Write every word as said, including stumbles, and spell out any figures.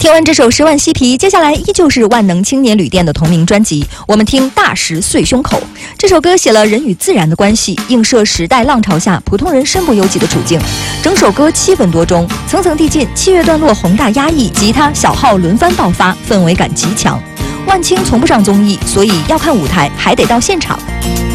听完这首《十万嬉皮》，接下来依旧是万能青年旅店的同名专辑。我们听《大石碎胸口》这首歌，写了人与自然的关系，映射时代浪潮下普通人身不由己的处境。整首歌七分多钟，层层递进，器乐段落宏大压抑，吉他小号轮番爆发，氛围感极强。万青从不上综艺，所以要看舞台还得到现场。